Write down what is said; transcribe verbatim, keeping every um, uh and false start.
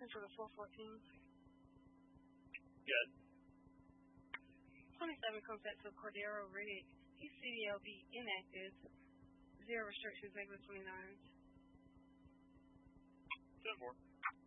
for the four fourteen. Good. twenty-seven comes back to Cordero Riddick. He's C D L B inactive. Zero restrictions, regular twenty-nines. ten four.